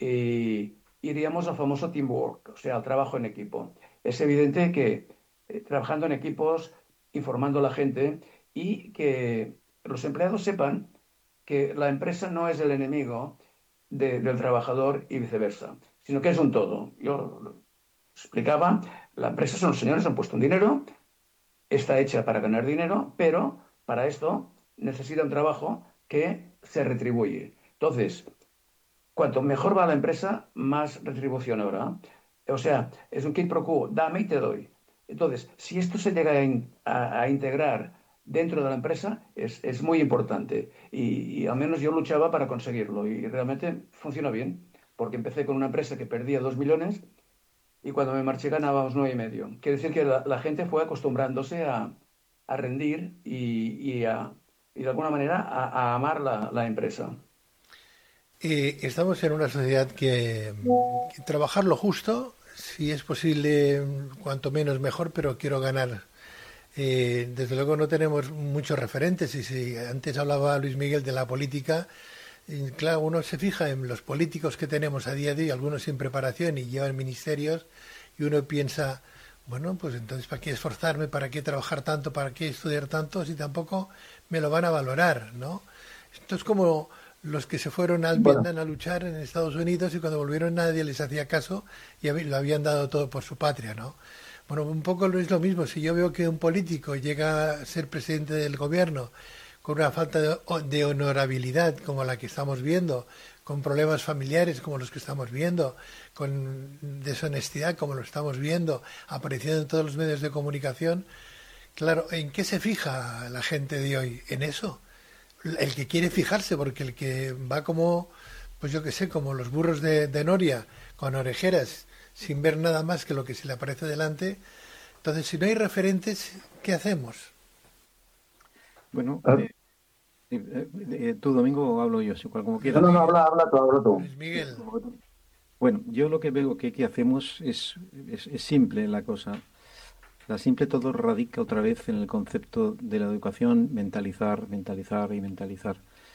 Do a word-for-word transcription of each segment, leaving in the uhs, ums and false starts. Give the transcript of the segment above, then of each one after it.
y iríamos al famoso teamwork, o sea, al trabajo en equipo. Es evidente que eh, trabajando en equipos, informando a la gente y que los empleados sepan que la empresa no es el enemigo de- del trabajador y viceversa, sino que es un todo. Yo lo explicaba, la empresa son los señores, han puesto un dinero, está hecha para ganar dinero, pero para esto necesita un trabajo que se retribuye. Entonces, cuanto mejor va la empresa, más retribución habrá. O sea, es un quid pro quo, dame y te doy. Entonces, si esto se llega a, in- a- a integrar dentro de la empresa, es, es muy importante. Y, y al menos yo luchaba para conseguirlo y realmente funciona bien, porque empecé con una empresa que perdía dos millones y cuando me marché ganábamos nueve y medio. Quiere decir que la, la gente fue acostumbrándose a, a rendir y, y a- y de alguna manera a, a amar la la empresa. Eh, estamos en una sociedad que, que trabajar lo justo, si es posible, cuanto menos mejor, pero quiero ganar. Eh, desde luego no tenemos muchos referentes y si antes hablaba Luis Miguel de la política, y claro, uno se fija en los políticos que tenemos a día de hoy, algunos sin preparación y llevan ministerios, y uno piensa, bueno, pues entonces ¿para qué esforzarme? ¿Para qué trabajar tanto? ¿Para qué estudiar tanto? Si tampoco me lo van a valorar, ¿no? Esto es como los que se fueron al Bueno, Vietnam a luchar en Estados Unidos y cuando volvieron nadie les hacía caso y hab- lo habían dado todo por su patria, ¿no? Bueno, un poco lo es lo mismo. Si yo veo que un político llega a ser presidente del gobierno con una falta de, de honorabilidad como la que estamos viendo, con problemas familiares como los que estamos viendo, con deshonestidad como lo estamos viendo, apareciendo en todos los medios de comunicación, claro, ¿en qué se fija la gente de hoy? ¿En eso? El que quiere fijarse, porque el que va como, pues yo qué sé, como los burros de, de Noria, con orejeras, sin ver nada más que lo que se le aparece delante. Entonces, si no hay referentes, ¿qué hacemos? Bueno, ah, eh, eh, eh, tú, Domingo, o hablo yo, si cual como Luis no, quieras. no, no, Miguel. habla, habla tú, habla tú. Luis Miguel. Bueno, yo lo que veo que, que hacemos es, es, es simple la cosa. La simple todo radica otra vez en el concepto de la educación, mentalizar, mentalizar y mentalizar.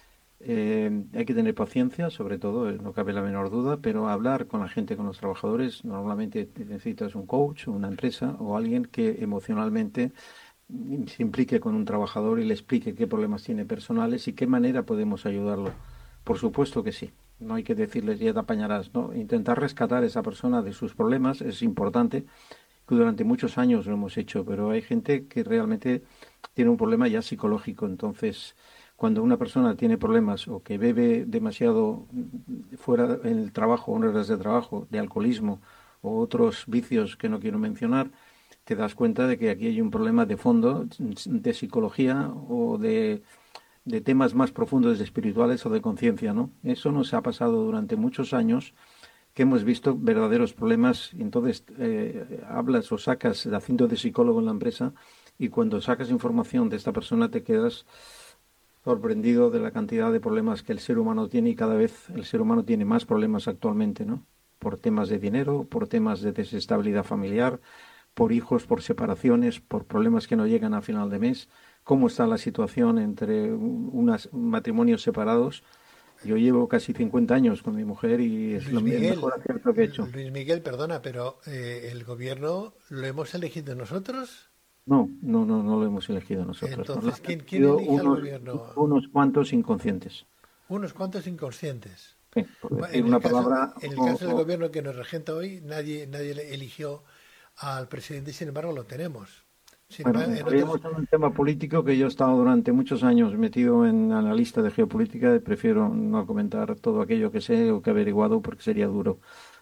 Eh, hay que tener paciencia, sobre todo, eh, no cabe la menor duda, pero hablar con la gente, con los trabajadores, normalmente te necesitas un coach, una empresa o alguien que emocionalmente mm, se implique con un trabajador y le explique qué problemas tiene personales y qué manera podemos ayudarlo. Por supuesto que sí. No hay que decirles ya te apañarás, ¿no? Intentar rescatar a esa persona de sus problemas es importante, que durante muchos años lo hemos hecho, pero hay gente que realmente tiene un problema ya psicológico. Entonces, cuando una persona tiene problemas o que bebe demasiado mm, fuera en el trabajo, en horas de trabajo, de alcoholismo o otros vicios que no quiero mencionar, te das cuenta de que aquí hay un problema de fondo, de psicología o de, de temas más profundos, de espirituales o de conciencia, ¿no? Eso nos ha pasado durante muchos años que hemos visto verdaderos problemas. Entonces, eh, hablas o sacas el haciendo de psicólogo en la empresa y cuando sacas información de esta persona te quedas sorprendido de la cantidad de problemas que el ser humano tiene y cada vez el ser humano tiene más problemas actualmente, ¿no? Por temas de dinero, por temas de desestabilidad familiar, por hijos, por separaciones, por problemas que no llegan a final de mes. ¿Cómo está la situación entre unos matrimonios separados? Yo llevo casi cincuenta años con mi mujer y es lo- Luis el mejor Miguel. acierto que he hecho. Luis Miguel, perdona, pero eh, el gobierno lo hemos elegido nosotros. No, no, no, no lo hemos elegido nosotros. Nos lo Entonces, han ¿quién, quién elegido elige al unos, gobierno? unos cuantos inconscientes. Unos cuantos inconscientes. Sí, por Bueno, decir en el una caso, palabra. en el O- caso del o- gobierno que nos regenta hoy, nadie, nadie le eligió al presidente y sin embargo lo tenemos. Sin bueno, embargo, en otros, entraríamos en un tema político que yo he estado durante muchos años metido en analista de geopolítica y prefiero no comentar todo aquello que sé o que he averiguado porque sería duro.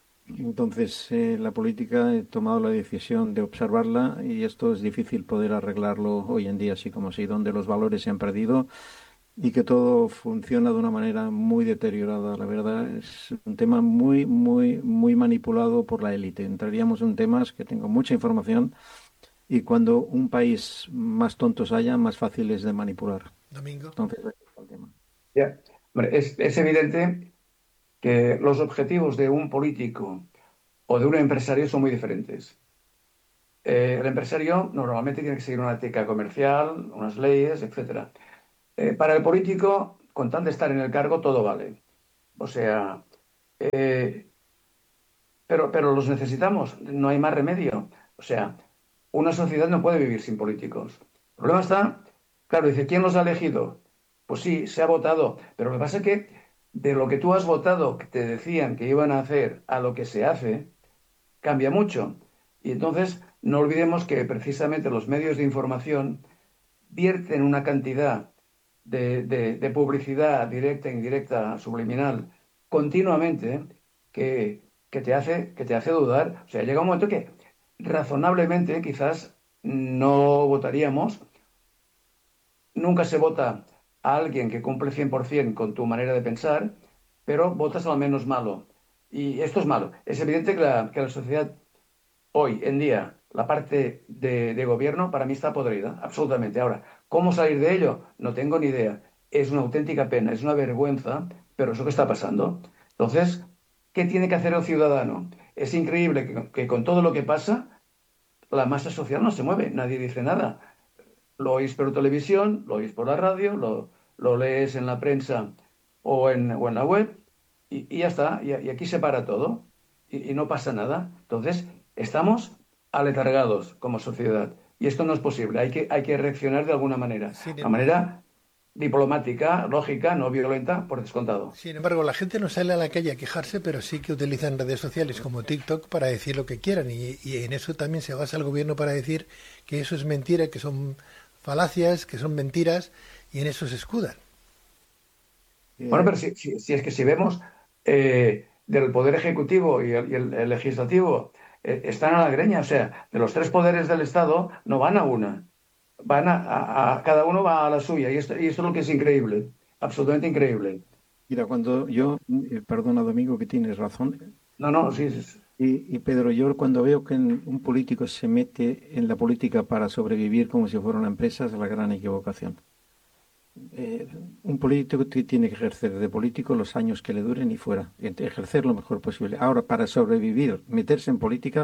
Entonces, eh, la política he tomado la decisión de observarla y esto es difícil poder arreglarlo hoy en día, así como así, donde los valores se han perdido y que todo funciona de una manera muy deteriorada. La verdad es un tema muy, muy, muy manipulado por la élite. Entraríamos en temas que tengo mucha información y cuando un país más tontos haya, más fácil es de manipular. Domingo. Entonces, ahí está el tema. Ya. Hombre, es, es evidente que los objetivos de un político o de un empresario son muy diferentes. Eh, el empresario normalmente tiene que seguir una ética comercial, unas leyes, etcétera. Eh, para el político, con tal de estar en el cargo, todo vale. O sea, Eh, pero, pero los necesitamos, no hay más remedio. O sea, una sociedad no puede vivir sin políticos. El problema está, claro, dice, ¿quién los ha elegido? Pues sí, se ha votado, pero lo que pasa es que de lo que tú has votado, que te decían que iban a hacer, a lo que se hace, cambia mucho. Y entonces no olvidemos que precisamente los medios de información vierten una cantidad de, de- de publicidad directa, indirecta, subliminal, continuamente, que, que te hace, que te hace dudar. O sea, llega un momento que razonablemente quizás no votaríamos. Nunca se vota a alguien que cumple cien por ciento con tu manera de pensar, pero votas al menos malo. Y esto es malo. Es evidente que la, que la sociedad hoy en día, la parte de, de gobierno para mí está podrida, absolutamente. Ahora, ¿cómo salir de ello? No tengo ni idea. Es una auténtica pena, es una vergüenza, pero es lo que está pasando. Entonces, ¿qué tiene que hacer el ciudadano? Es increíble que, que con todo lo que pasa, la masa social no se mueve, nadie dice nada. Lo oís por televisión, lo oís por la radio, lo, lo lees en la prensa o en, o en la web y, y ya está. Y, y aquí se para todo y, y no pasa nada. Entonces, estamos aletargados como sociedad y esto no es posible. Hay que, hay que reaccionar de alguna manera. Sin, Una em- manera diplomática, lógica, no violenta, por descontado. Sin embargo, la gente no sale a la calle a quejarse, pero sí que utilizan redes sociales como TikTok para decir lo que quieran. Y, y en eso también se basa el gobierno para decir que eso es mentira, que son falacias, que son mentiras, y en eso se escudan. Bueno, Eh, pero si, si- si es que si vemos eh, del Poder Ejecutivo y el, y el- el Legislativo eh, están a la greña, o sea, de los tres poderes del Estado no van a una, van a, a- a- cada uno va a la suya y esto, y esto es lo que es increíble, absolutamente increíble. Mira, cuando yo, eh, perdona Domingo, que tienes razón, No, no, sí, sí, sí. y, y Pedro, yo cuando veo que en- un político se mete en la política para sobrevivir como si fuera una empresa, es la gran equivocación. Eh, un político t- tiene que ejercer de político los años que le duren y fuera, ent- ejercer lo mejor posible. Ahora, para sobrevivir, meterse en política,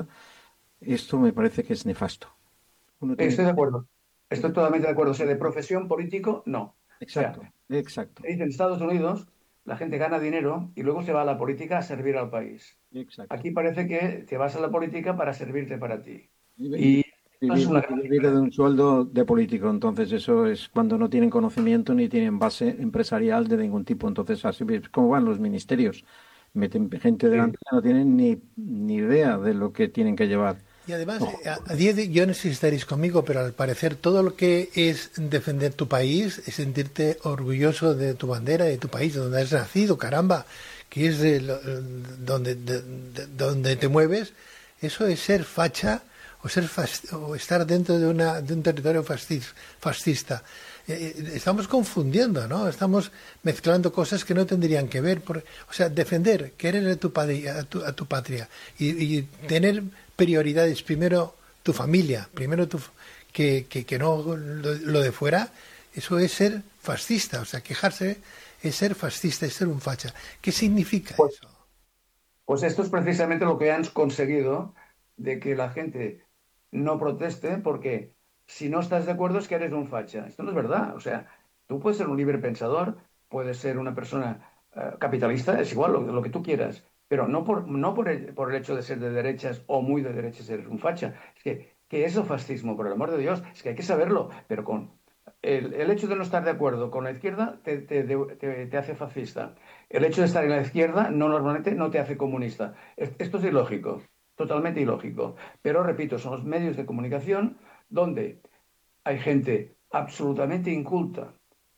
esto me parece que es nefasto. Uno tiene Estoy de que... acuerdo, estoy totalmente de acuerdo. O sea, de profesión político, no. O sea, Exacto, exacto, dice, en Estados Unidos la gente gana dinero y luego se va a la política a servir al país. exacto. Aquí parece que te vas a la política para servirte para ti. Y, Y y esto es vivir, una y gran vivir de un diferencia. sueldo de político, entonces eso es cuando no tienen conocimiento ni tienen base empresarial de ningún tipo. Entonces, así es como van los ministerios. Meten gente Sí. delante que no tienen ni, ni idea de lo que tienen que llevar. Y además, Ojo. eh, a, a día de, yo no sé si estaréis conmigo, pero al parecer todo lo que es defender tu país, es sentirte orgulloso de tu bandera, de tu país, de donde has nacido, caramba, que es de lo- donde, de- de- donde te mueves, eso es ser facha o ser fas- o estar dentro de, una, de un territorio fascis- fascista. Eh, eh, estamos confundiendo, ¿no? Estamos mezclando cosas que no tendrían que ver. Por- o sea, defender, querer a tu, padri- a tu, a tu patria y, y tener prioridades, primero tu familia, primero tu, que, que, que no lo, lo de fuera, eso es ser fascista. O sea, quejarse es ser fascista, es ser un facha. ¿Qué significa Pues, eso? pues esto es precisamente lo que han conseguido de que la gente no proteste porque si no estás de acuerdo es que eres un facha. Esto no es verdad. O sea, tú puedes ser un libre pensador, puedes ser una persona eh, capitalista, es igual lo, lo que tú quieras, pero no por, no por el, por el hecho de ser de derechas o muy de derechas eres un facha. Es que, ¿qué es el fascismo? Por el amor de Dios, es que hay que saberlo, pero con el, el hecho de no estar de acuerdo con la izquierda te, te, te, te hace fascista. El hecho de estar en la izquierda no normalmente no te hace comunista. Esto es ilógico, totalmente ilógico. Pero repito, son los medios de comunicación donde hay gente absolutamente inculta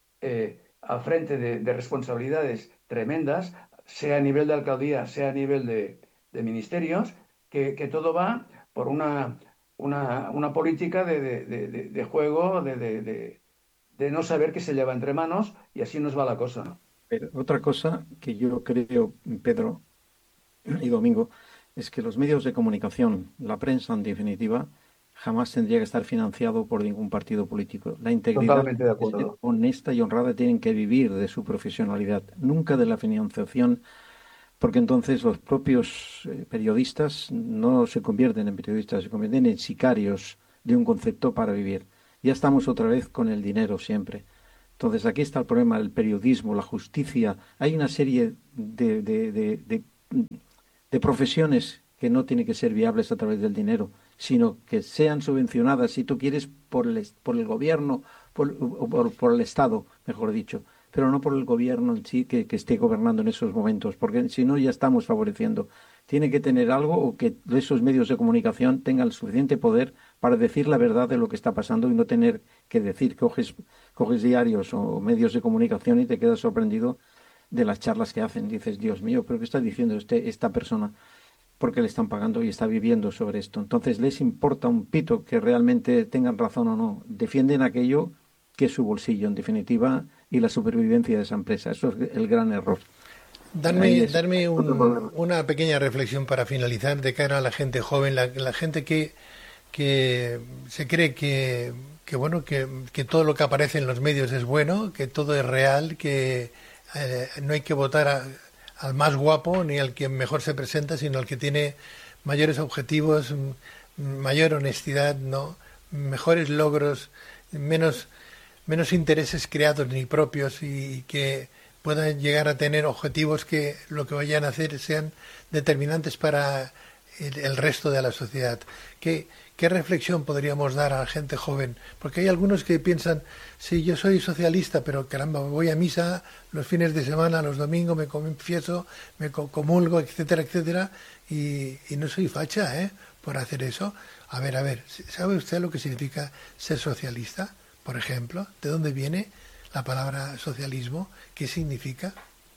eh, al frente de, de, responsabilidades tremendas, sea a nivel de alcaldía, sea a nivel de, de ministerios, que, que, todo va por una, una, una política de, de, de, de juego, de, de, de no saber qué se lleva entre manos y así nos va la cosa. Pero otra cosa que yo creo, Pedro y Domingo, es que los medios de comunicación, la prensa en definitiva, jamás tendría que estar financiado por ningún partido político. La integridad Totalmente de tiene que ser acuerdo. honesta y honrada, tienen que vivir de su profesionalidad, nunca de la financiación, porque entonces los propios eh, periodistas no se convierten en periodistas, se convierten en sicarios de un concepto para vivir. Ya estamos otra vez con el dinero siempre. Entonces aquí está el problema, el periodismo, la justicia. Hay una serie de, de, de, de de profesiones que no tienen que ser viables a través del dinero, sino que sean subvencionadas, si tú quieres, por el, por el gobierno, por, o por, por el Estado, mejor dicho, pero no por el gobierno en sí que, que esté gobernando en esos momentos, porque si no ya estamos favoreciendo. Tiene que tener algo o que esos medios de comunicación tengan el suficiente poder para decir la verdad de lo que está pasando y no tener que decir, coges, coges diarios o medios de comunicación y te quedas sorprendido de las charlas que hacen. Dices, Dios mío, ¿pero qué está diciendo este, esta persona? Porque le están pagando y está viviendo sobre esto. Entonces les importa un pito que realmente tengan razón o no. Defienden aquello que es su bolsillo, en definitiva, y la supervivencia de esa empresa. Eso es el gran error. Ahí Darme, es darme otro un- problema. una pequeña reflexión para finalizar de cara a la gente joven, la, la gente que, que se cree que, que bueno que, que todo lo que aparece en los medios es bueno, que todo es real, que eh, no hay que votar a- al más guapo ni al que mejor se presenta, sino al que tiene mayores objetivos, m- mayor honestidad, ¿no? Mejores logros, menos menos intereses creados ni propios y que puedan llegar a tener objetivos que lo que vayan a hacer sean determinantes para el, el resto de la sociedad. ¿Qué, ¿Qué reflexión podríamos dar a la gente joven? Porque hay algunos que piensan, sí, yo soy socialista, pero caramba, voy a misa los fines de semana, los domingos, me confieso, me co- comulgo, etcétera, etcétera, y, y no soy facha, ¿eh? Por hacer eso. A ver, a ver, ¿sabe usted lo que significa ser socialista? Por ejemplo, ¿de dónde viene la palabra socialismo? ¿Qué significa?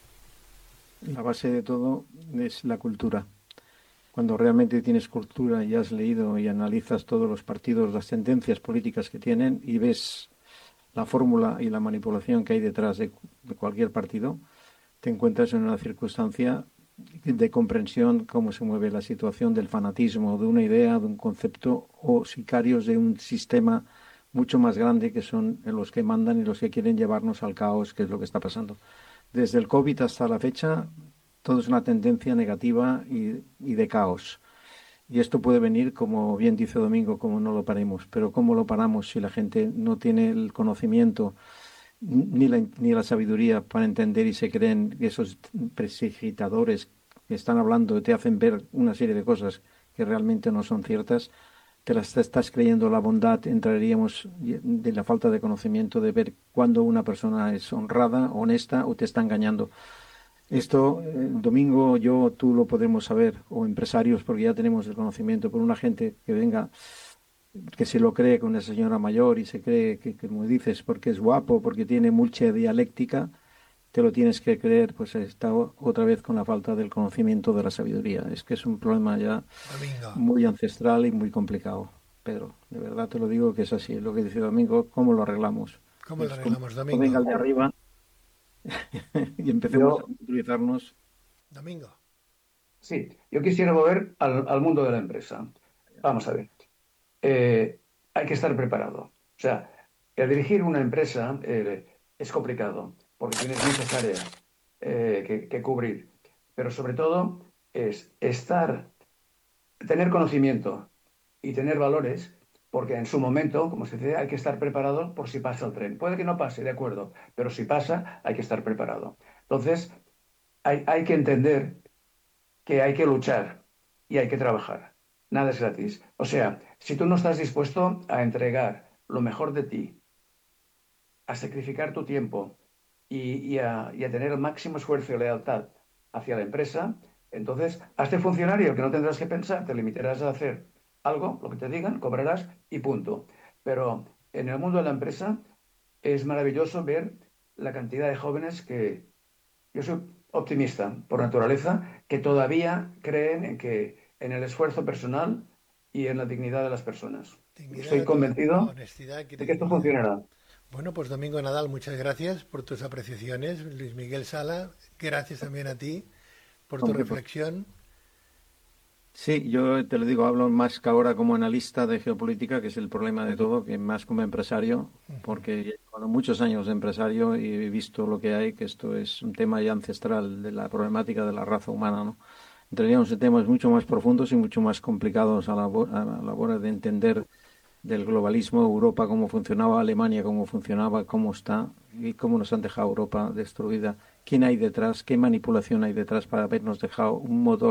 La base de todo es la cultura. Cuando realmente tienes cultura y has leído y analizas todos los partidos, las tendencias políticas que tienen y ves la fórmula y la manipulación que hay detrás de, de cualquier partido, te encuentras en una circunstancia de comprensión cómo se mueve la situación del fanatismo, de una idea, de un concepto o sicarios de un sistema mucho más grande que son los que mandan y los que quieren llevarnos al caos, que es lo que está pasando. Desde el COVID hasta la fecha, todo es una tendencia negativa y, y de caos. Y esto puede venir, como bien dice Domingo, como no lo paremos. Pero ¿cómo lo paramos si la gente no tiene el conocimiento ni la, ni la sabiduría para entender y se creen esos presigitadores que están hablando, te hacen ver una serie de cosas que realmente no son ciertas? Te las estás creyendo la bondad, entraríamos de la falta de conocimiento de ver cuándo una persona es honrada, honesta o te está engañando. Esto, eh, Domingo, yo, tú lo podemos saber, o empresarios, porque ya tenemos el conocimiento, por una gente que venga, que se lo cree con una señora mayor y se cree que, que, como dices, porque es guapo, porque tiene mucha dialéctica, te lo tienes que creer, pues está o- otra vez con la falta del conocimiento de la sabiduría. Es que es un problema ya Domingo, muy ancestral y muy complicado. Pedro, de verdad te lo digo que es así. Lo que dice Domingo, ¿cómo lo arreglamos? ¿cómo lo Pues como arreglamos? venga Domingo, el de arriba y empecemos a Yo, utilizarnos. Domingo. sí, yo quisiera volver al, al mundo de la empresa. Vamos a ver. Eh, Hay que estar preparado. O sea, el dirigir una empresa eh, es complicado porque tienes muchas áreas eh, que, que cubrir. Pero sobre todo es estar, tener conocimiento y tener valores, porque en su momento, como se dice, hay que estar preparado por si pasa el tren. Puede que no pase, de acuerdo, pero si pasa, hay que estar preparado. Entonces, hay, hay que entender que hay que luchar y hay que trabajar. Nada es gratis. O sea, si tú no estás dispuesto a entregar lo mejor de ti, a sacrificar tu tiempo y, y a, y a tener el máximo esfuerzo y lealtad hacia la empresa, entonces hazte funcionario, que no tendrás que pensar, te limitarás a hacer algo, lo que te digan, cobrarás y punto. Pero en el mundo de la empresa es maravilloso ver la cantidad de jóvenes que yo soy optimista por naturaleza, que todavía creen en que en el esfuerzo personal y en la dignidad de las personas. Estoy Dignidad, convencido honestidad, de que esto credibilidad. funcionará. Bueno, pues Domingo Nadal, muchas gracias por tus apreciaciones. Luis Miguel Sala, gracias también a ti por tu Hombre, pues reflexión. sí, yo te lo digo, hablo más que ahora como analista de geopolítica, que es el problema de todo, que más como empresario, porque llevo muchos años de empresario y he visto lo que hay, que esto es un tema ya ancestral de la problemática de la raza humana, ¿no? Entraríamos en temas mucho más profundos y mucho más complicados a la, bo- a la hora de entender del globalismo, Europa cómo funcionaba, Alemania cómo funcionaba, cómo está y cómo nos han dejado Europa destruida quién hay detrás, qué manipulación hay detrás para habernos dejado un motor